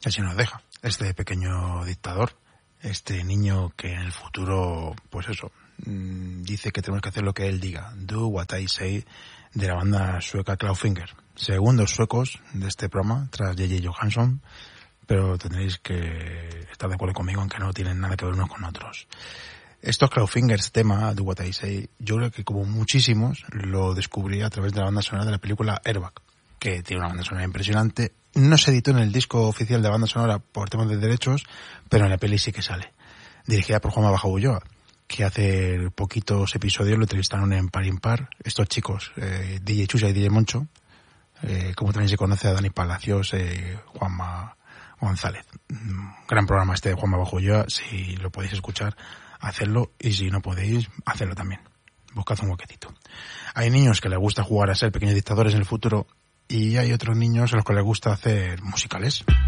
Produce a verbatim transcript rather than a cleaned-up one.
Y así nos deja este pequeño dictador, este niño que en el futuro, pues eso, dice que tenemos que hacer lo que él diga. Do what I say, de la banda sueca Clawfinger. Segundos suecos de este programa, tras J J Johansson, pero tendréis que estar de acuerdo conmigo en que no tienen nada que ver unos con otros. Estos Clawfinger, este tema, Do What I Say, yo creo que como muchísimos lo descubrí a través de la banda sonora de la película Airbag, que tiene una banda sonora impresionante. No se editó en el disco oficial de banda sonora por temas de derechos, pero en la peli sí que sale. Dirigida por Juanma Bajo Ulloa, que hace poquitos episodios lo entrevistaron en Par Impar. Estos chicos, eh, D J Chusa y D J Moncho, eh, como también se conoce a Dani Palacios, eh, Juanma González. Gran programa este de Juanma Bajo Ulloa. Si lo podéis escuchar, hacedlo, y si no podéis, hacedlo también. Buscad un huequetito. Hay niños que les gusta jugar a ser pequeños dictadores en el futuro, y hay otros niños a los que les gusta hacer musicales.